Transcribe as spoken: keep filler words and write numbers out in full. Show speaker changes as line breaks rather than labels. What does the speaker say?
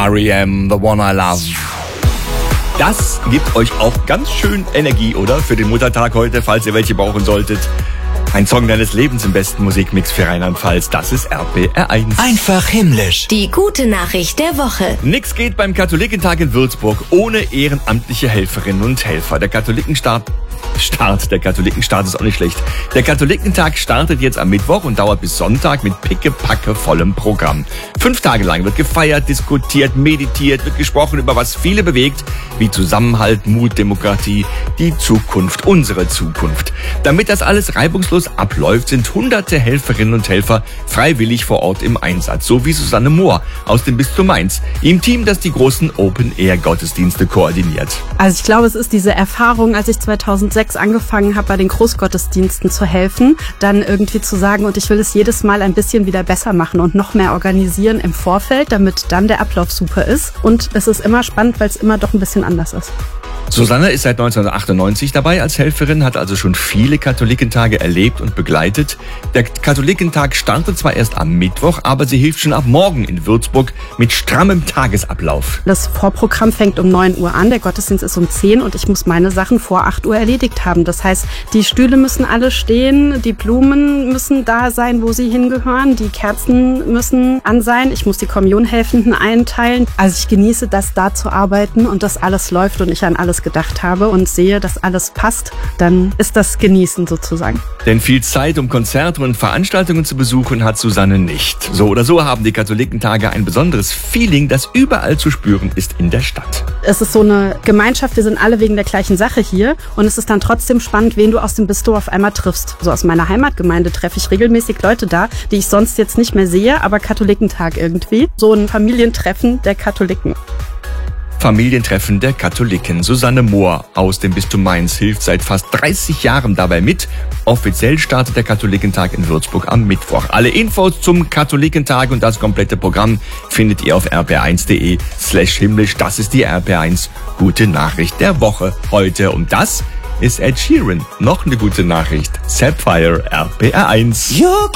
R E M, The One I Love. Das gibt euch auch ganz schön Energie, oder? Für den Muttertag heute, falls ihr welche brauchen solltet. Ein Song deines Lebens im besten Musikmix für Rheinland-Pfalz. Das ist R P R eins.
Einfach himmlisch.
Die gute Nachricht der Woche.
Nix geht beim Katholikentag in Würzburg ohne ehrenamtliche Helferinnen und Helfer. Der Katholikenstab Start. Der Katholikenstart ist auch nicht schlecht. Der Katholikentag startet jetzt am Mittwoch und dauert bis Sonntag mit pickepacke vollem Programm. Fünf Tage lang wird gefeiert, diskutiert, meditiert, wird gesprochen über was viele bewegt, wie Zusammenhalt, Mut, Demokratie, die Zukunft, unsere Zukunft. Damit das alles reibungslos abläuft, sind hunderte Helferinnen und Helfer freiwillig vor Ort im Einsatz, so wie Susanne Mohr aus dem Bistum Mainz, im Team, das die großen Open-Air-Gottesdienste koordiniert.
Also ich glaube, es ist diese Erfahrung, als ich zweitausendsechs angefangen habe, bei den Großgottesdiensten zu helfen, dann irgendwie zu sagen, und ich will es jedes Mal ein bisschen wieder besser machen und noch mehr organisieren im Vorfeld, damit dann der Ablauf super ist. Und es ist immer spannend, weil es immer doch ein bisschen anders ist.
Susanne ist seit neunzehnhundertachtundneunzig dabei als Helferin, hat also schon viele Katholikentage erlebt und begleitet. Der Katholikentag startet zwar erst am Mittwoch, aber sie hilft schon ab morgen in Würzburg mit strammem Tagesablauf.
Das Vorprogramm fängt um neun Uhr an, der Gottesdienst ist um zehn und ich muss meine Sachen vor acht Uhr erledigt haben. Das heißt, die Stühle müssen alle stehen, die Blumen müssen da sein, wo sie hingehören, die Kerzen müssen an sein, ich muss die Kommunionhelfenden einteilen. Also ich genieße das, da zu arbeiten und dass alles läuft und ich an alles gedacht habe und sehe, dass alles passt, dann ist das Genießen sozusagen.
Denn viel Zeit, um Konzerte und Veranstaltungen zu besuchen, hat Susanne nicht. So oder so haben die Katholikentage ein besonderes Feeling, das überall zu spüren ist in der Stadt.
Es ist so eine Gemeinschaft, wir sind alle wegen der gleichen Sache hier und es ist dann trotzdem spannend, wen du aus dem Bistum auf einmal triffst. So aus meiner Heimatgemeinde treffe ich regelmäßig Leute da, die ich sonst jetzt nicht mehr sehe, aber Katholikentag irgendwie. So ein Familientreffen der Katholiken.
Familientreffen der Katholiken. Susanne Mohr aus dem Bistum Mainz hilft seit fast dreißig Jahren dabei mit. Offiziell startet der Katholikentag in Würzburg am Mittwoch. Alle Infos zum Katholikentag und das komplette Programm findet ihr auf r p r eins punkt d e slash himmlisch. Das ist die R P R eins Gute Nachricht der Woche heute. Und das ist Ed Sheeran. Noch eine gute Nachricht. Sapphire R P R eins.